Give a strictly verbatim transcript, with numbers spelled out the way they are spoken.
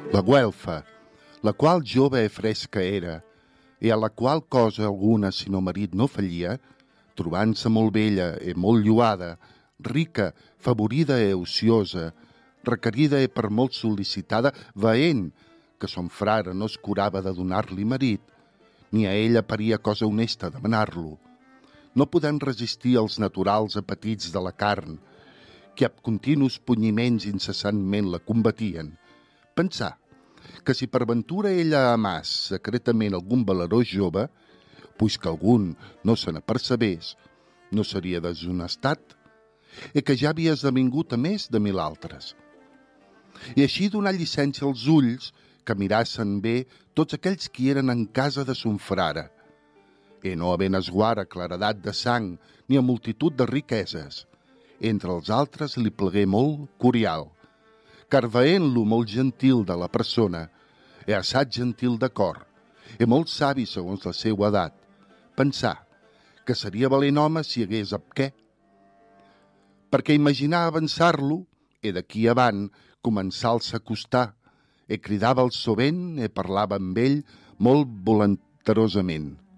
La güelfa, la qual jove e fresca era, e a la qual cosa alguna, si no marit no fallia, trobant-se molt bella e molt lluada, rica, favorida e ociosa, requerida e per molt sol·licitada, veient que son frare no es curava de donar-li marit, ni a ella paria cosa honesta demanar-lo. No podent resistir els naturals apetits de la carn, que amb continus punyiments incessantment la combatien, pensar que si per ventura ella amàs secretament algun valerós jove, pues que algun no se n'apercebés, no seria deshonestat, e que ja havia esdevingut a més de mil altres. I així donar llicència als ulls que mirassen bé tots aquells qui eren en casa de son frare, e no havent esguara claredat de sang ni a multitud de riqueses. Entre els altres li plegué molt Corial, car veient-lo molt gentil de la persona, e assat gentil de cor, e molt savi segons la seua edat, pensar que seria valent home si hagués ab què. Perquè imaginar avançar-lo, e d'aquí avant començar-se a acostar, e cridava al sovent e parlava amb ell molt volenterosament.